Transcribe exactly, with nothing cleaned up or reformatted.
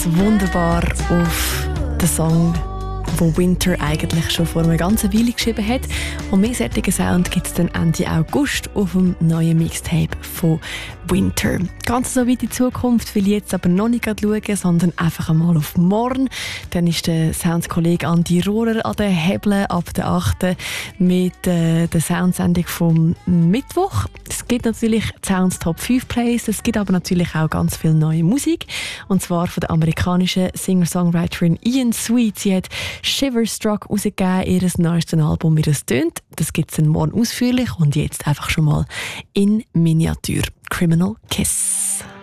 Wunderbar auf den Song, wo Winter eigentlich schon vor einer ganzen Weile geschrieben hat. Und mehr solchen Sound gibt es dann Ende August auf dem neuen Mixtape von Winter. Ganz so weit in die Zukunft will ich jetzt aber noch nicht schauen, sondern einfach einmal auf morgen. Dann ist der Soundskollege Andi Rohrer an den Hebeln ab der achten mit äh, der Soundsendung vom Mittwoch. Es gibt natürlich Sounds Top fünf Plays, es gibt aber natürlich auch ganz viel neue Musik. Und zwar von der amerikanischen Singer-Songwriterin Ian Sweet. Sie hat Shiverstruck rausgegeben, ihr neuestes Album, wie das tönt. Das gibt es dann morgen ausführlich und jetzt einfach schon mal in Miniatur. Criminal Kiss.